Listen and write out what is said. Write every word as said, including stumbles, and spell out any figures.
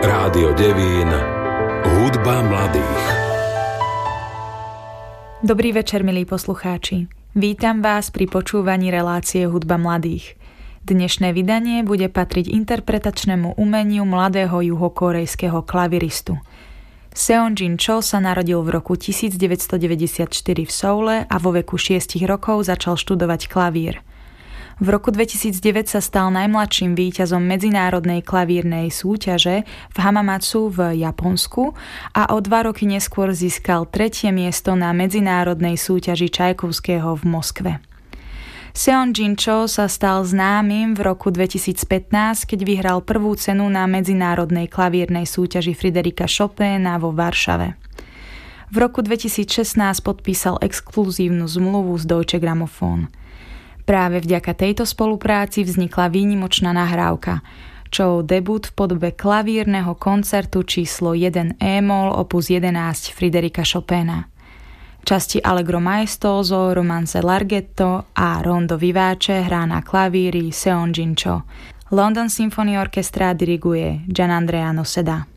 Rádio Devín, hudba mladých. Dobrý večer, milí poslucháči. Vítam vás pri počúvaní relácie Hudba mladých. Dnešné vydanie bude patriť interpretačnému umeniu mladého juhokorejského klaviristu. Seongjin Cho sa narodil v roku devätnásťstodeväťdesiatštyri v Soule a vo veku šiestich rokov začal študovať klavír. V roku dvetisícdeväť sa stal najmladším víťazom medzinárodnej klavírnej súťaže v Hamamatsu v Japonsku a o dva roky neskôr získal tretie miesto na medzinárodnej súťaži Čajkovského v Moskve. Seongjin Cho sa stal známym v roku dvetisícpätnásť, keď vyhral prvú cenu na medzinárodnej klavírnej súťaži Fryderika Chopina vo Varšave. V roku dvetisícšestnásť podpísal exkluzívnu zmluvu s Deutsche Grammophon. Práve vďaka tejto spolupráci vznikla výnimočná nahrávka, Chov debut v podobe klavírneho koncertu číslo jeden e-moll opus jedenásť Fryderika Chopina. Časti Allegro maestoso, Romance larghetto a Rondo vivace hrá na klavíri Seongjin Cho. London Symphony Orchestra diriguje Gianandrea Noseda.